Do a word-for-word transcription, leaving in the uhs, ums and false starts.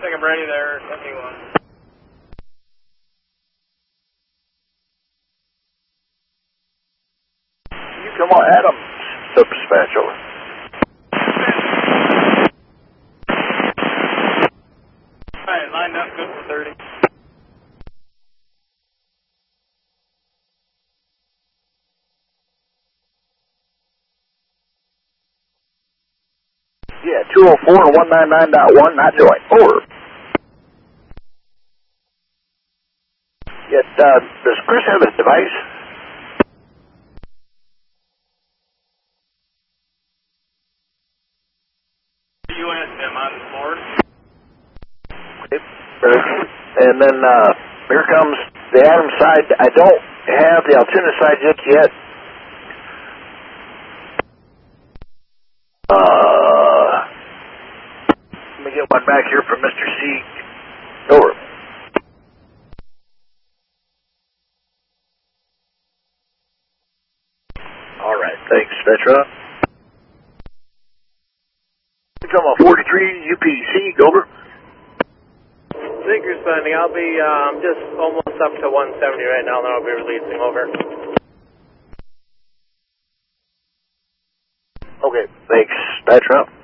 think I'm ready there, seventy-one. You come on, Adam, sub-special. Alright, lined up, good for thirty. Yeah, two oh four one ninety-nine point one, not joint. Over. Yes, uh, does Chris have his device? U S M on the board. Okay. And then uh, here comes the Adams side. I don't have the Altoona side just yet. Uh, let me get one back here from Mister C. Over. All right, thanks, Petra. Come on, forty-three U P C, over. Zeke responding. I'll be um, just almost up to one seventy right now, then I'll be releasing, over. Okay, thanks, Petra.